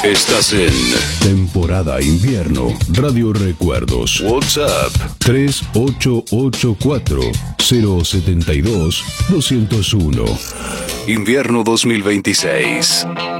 Estás en temporada invierno. Radio Recuerdos. WhatsApp 3884-072-201. Invierno 2026.